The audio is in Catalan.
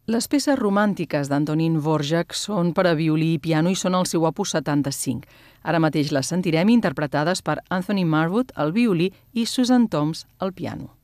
Les peces romàntiques d'Antonín Dvořák són per a violí i piano i són el seu opus 75. Ara mateix les sentirem interpretades per Anthony Marwood al violí i Susan Toms al piano.